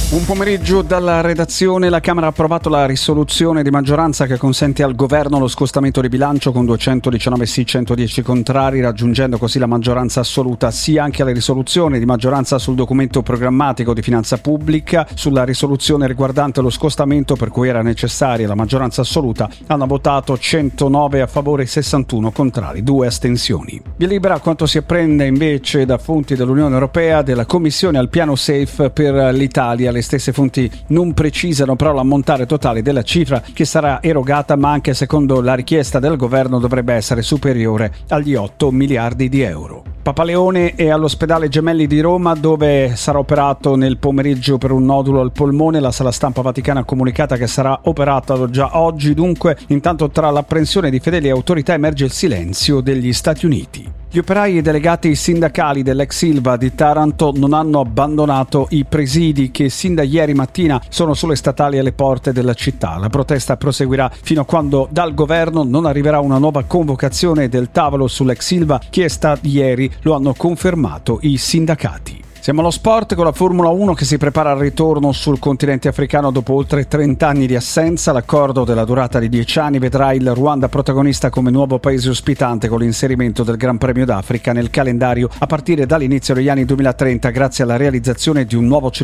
Un pomeriggio dalla redazione. La Camera ha approvato la risoluzione di maggioranza che consente al governo lo scostamento di bilancio con 219 sì, 110 contrari, raggiungendo così la maggioranza assoluta. Sì anche alla risoluzione di maggioranza sul documento programmatico di finanza pubblica. Sulla risoluzione riguardante lo scostamento, per cui era necessaria la maggioranza assoluta, hanno votato 109 a favore, 61 contrari, 2 astensioni. Via libera a quanto si apprende invece da fonti dell'Unione Europea della Commissione al piano SAFE per l'Italia. Le stesse fonti non precisano però l'ammontare totale della cifra che sarà erogata, ma anche secondo la richiesta del governo dovrebbe essere superiore agli 8 miliardi di euro. Papaleone è all'ospedale Gemelli di Roma, dove sarà operato nel pomeriggio per un nodulo al polmone. La sala stampa vaticana ha comunicata che sarà operato già oggi. Dunque, intanto tra l'apprensione di fedeli autorità emerge il silenzio degli Stati Uniti. Gli operai e delegati sindacali dell'ex Ilva di Taranto non hanno abbandonato i presidi che sin da ieri mattina sono sulle statali alle porte della città. La protesta proseguirà fino a quando dal governo non arriverà una nuova convocazione del tavolo sull'ex Ilva chiesta ieri, lo hanno confermato i sindacati. Siamo allo sport con la Formula 1 che si prepara al ritorno sul continente africano dopo oltre 30 anni di assenza. L'accordo della durata di 10 anni vedrà il Ruanda protagonista come nuovo paese ospitante con l'inserimento del Gran Premio d'Africa nel calendario a partire dall'inizio degli anni 2030 grazie alla realizzazione di un nuovo